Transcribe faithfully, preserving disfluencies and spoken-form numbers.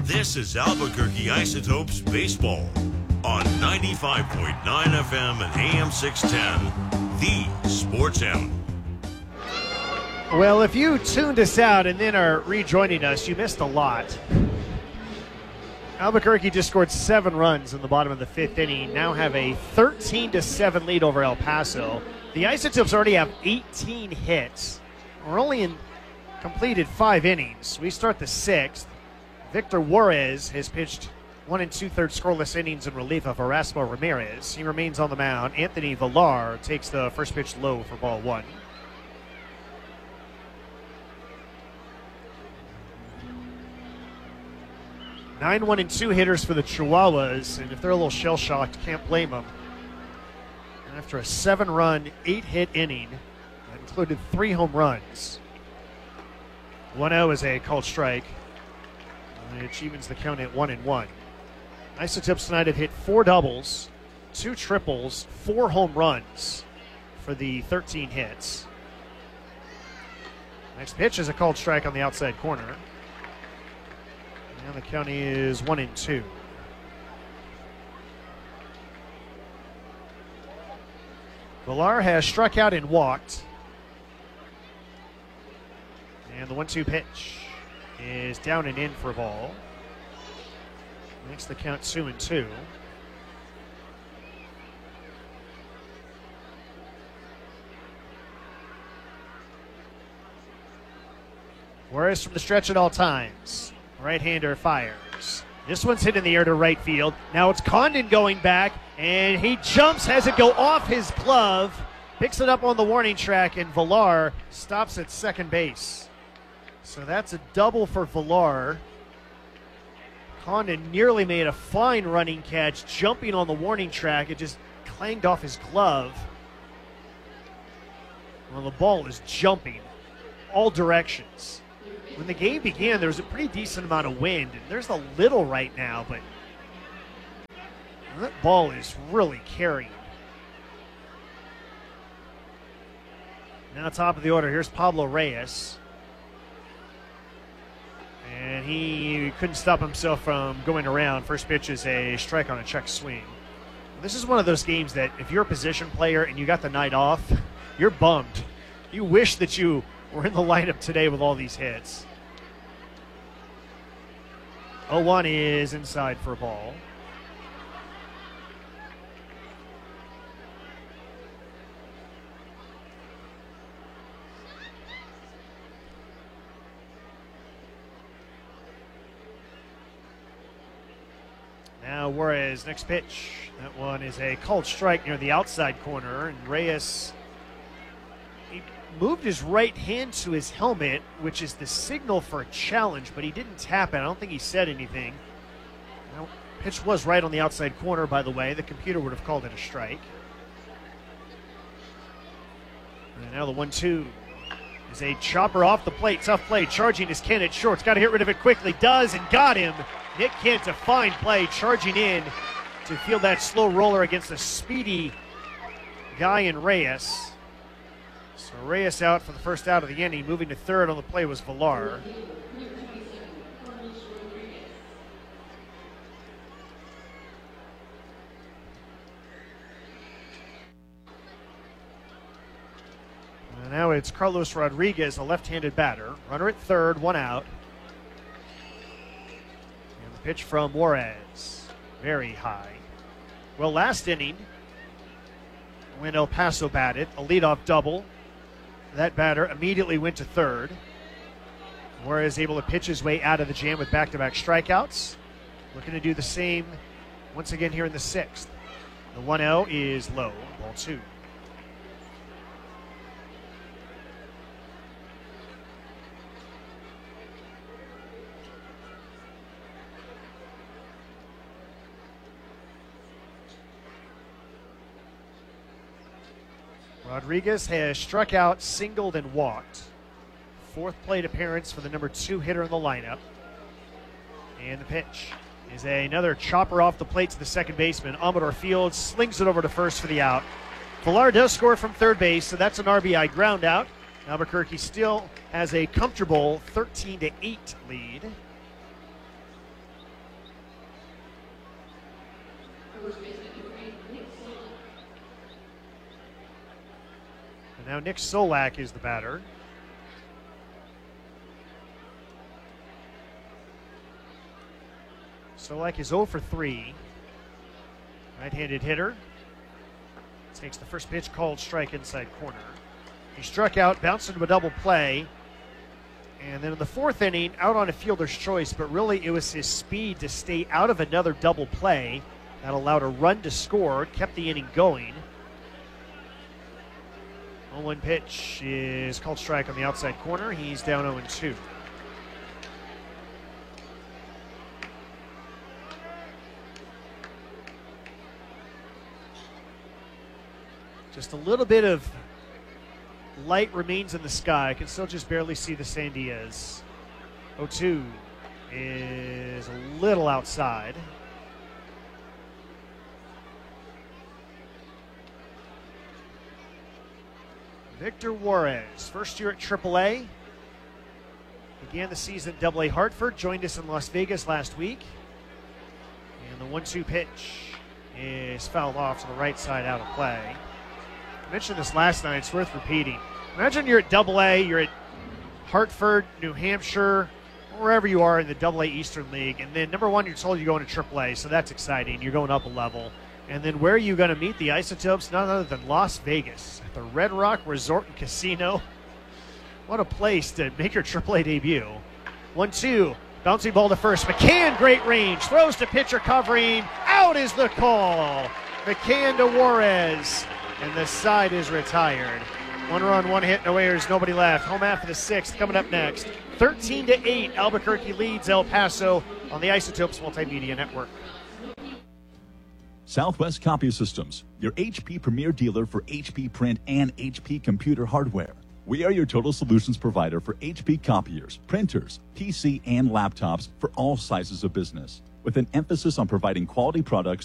This is Albuquerque Isotopes Baseball on ninety-five point nine F M and A M six ten, the Sports Animal. Well, if you tuned us out and then are rejoining us, you missed a lot. Albuquerque just scored seven runs in the bottom of the fifth inning, now have a thirteen to seven lead over El Paso. The Isotopes already have eighteen hits. We're only in completed five innings. We start the sixth. Victor Juarez has pitched one and two-thirds scoreless innings in relief of Erasmo Ramirez. He remains on the mound. Anthony Villar takes the first pitch low for ball one. Nine, one, and two hitters for the Chihuahuas, and if they're a little shell-shocked, can't blame them. After a seven-run, eight-hit inning, that included three home runs. one oh is a called strike. It evens the count at one and one. Isotopes tonight have hit four doubles, two triples, four home runs for the thirteen hits. Next pitch is a called strike on the outside corner. Now the count is one and two. Villar has struck out and walked. And the one two pitch is down and in for a ball. Makes the count two and two. Juarez from the stretch at all times. Right-hander fires. This one's hit in the air to right field. Now it's Condon going back, and he jumps, has it go off his glove, picks it up on the warning track, and Villar stops at second base. So that's a double for Villar. Condon nearly made a fine running catch, jumping on the warning track. It just clanged off his glove. Well, the ball is jumping all directions. When the game began, there was a pretty decent amount of wind, and there's a little right now, but that ball is really carrying. Now top of the order, here's Pablo Reyes. And he couldn't stop himself from going around. First pitch is a strike on a check swing. This is one of those games that if you're a position player and you got the night off, you're bummed. You wish that you were in the lineup today with all these hits. oh one is inside for a ball. Now Juarez, next pitch. That one is a called strike near the outside corner, and Reyes, he moved his right hand to his helmet, which is the signal for a challenge, but he didn't tap it. I don't think he said anything. Well, pitch was right on the outside corner, by the way. The computer would have called it a strike. And now the one two is a chopper off the plate. Tough play. Charging is Kent at short. Got to get rid of it quickly. Does, and got him. Nick Kent, a fine play, charging in to field that slow roller against a speedy guy in Reyes. So Reyes out for the first out of the inning. Moving to third on the play was Villar. And now it's Carlos Rodriguez, a left-handed batter. Runner at third, one out. And the pitch from Juarez, very high. Well, last inning, when El Paso batted, a leadoff double. That batter immediately went to third. Juarez able to pitch his way out of the jam with back-to-back strikeouts. Looking to do the same once again here in the sixth. The one oh is low, ball two. Rodriguez has struck out, singled, and walked. Fourth plate appearance for the number two hitter in the lineup. And the pitch is another chopper off the plate to the second baseman. Amador Fields slings it over to first for the out. Villar does score from third base, so that's an R B I ground out. Albuquerque still has a comfortable thirteen to eight lead. And now Nick Solak is the batter. Solak is oh for three. Right-handed hitter. Takes the first pitch, called strike inside corner. He struck out, bounced into a double play. And then in the fourth inning, out on a fielder's choice, but really it was his speed to stay out of another double play that allowed a run to score, kept the inning going. oh one pitch is called strike on the outside corner. He's down oh two. Just a little bit of light remains in the sky. I can still just barely see the Sandias. oh two is a little outside. Victor Juarez, first year at triple A. Began the season at double A Hartford, joined us in Las Vegas last week. And the one two pitch is fouled off to the right side, out of play. I mentioned this last night, it's worth repeating. Imagine you're at double A, you're at Hartford, New Hampshire, wherever you are in the double A Eastern League, and then number one, you're told you're going to triple A, so that's exciting. You're going up a level. And then where are you going to meet the Isotopes? None other than Las Vegas at the Red Rock Resort and Casino. What a place to make your triple A debut. one two, bouncing ball to first. McCann, great range, throws to pitcher covering. Out is the call. McCann to Juarez. And the side is retired. One run, one hit, no errors, nobody left. Home half of the sixth coming up next. thirteen to eight, Albuquerque leads El Paso on the Isotopes Multimedia Network. Southwest Copy Systems, your H P premier dealer for H P print and H P computer hardware. We are your total solutions provider for H P copiers, printers, P C, and laptops for all sizes of business, with an emphasis on providing quality products